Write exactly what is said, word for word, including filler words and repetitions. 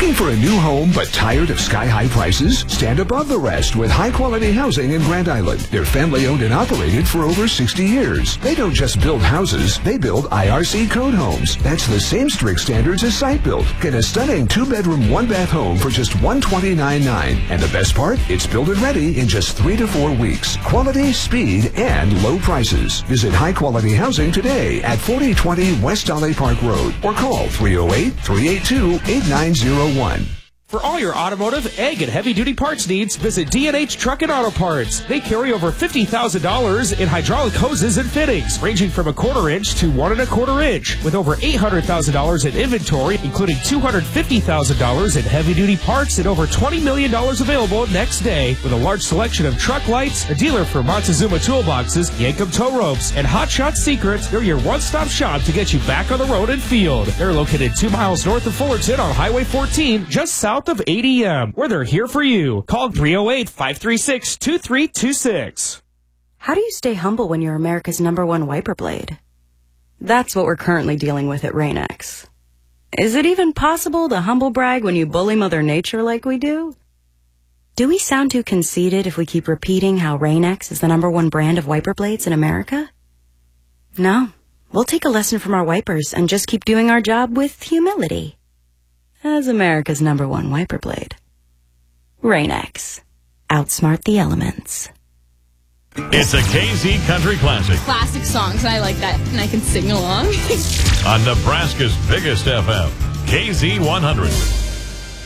Looking for a new home but tired of sky-high prices? Stand above the rest with high-quality housing in Grand Island. They're family-owned and operated for over sixty years. They don't just build houses, they build I R C code homes. That's the same strict standards as site built. Get a stunning two-bedroom, one-bath home for just one hundred twenty-nine thousand dollars. And the best part? It's built and ready in just three to four weeks. Quality, speed, and low prices. Visit High Quality Housing today at forty twenty West Dolly Park Road or call three oh eight, three eight two, eight nine zero one. For all your automotive, ag, and heavy-duty parts needs, visit D and H Truck and Auto Parts. They carry over fifty thousand dollars in hydraulic hoses and fittings, ranging from a quarter inch to one and a quarter inch, with over eight hundred thousand dollars in inventory, including two hundred fifty thousand dollars in heavy-duty parts and over twenty million dollars available next day, with a large selection of truck lights, a dealer for Montezuma toolboxes, Yankum tow ropes, and Hot Shot Secrets. They're your one-stop shop to get you back on the road and field. They're located two miles north of Fullerton on Highway fourteen, just south of A D M, where they're here for you. Call three oh eight, five three six, two three two six. How do you stay humble when you're America's number one wiper blade? That's what we're currently dealing with at Rain-X. Is it even possible to humble brag when you bully Mother Nature like we do? Do we sound too conceited if we keep repeating how Rain-X is the number one brand of wiper blades in America? No, we'll take a lesson from our wipers and just keep doing our job with humility. As America's number one wiper blade. Rain-X. Outsmart the elements. It's a K Z Country Classic. Classic songs, and I like that, and I can sing along. On Nebraska's biggest F M, K Z one hundred.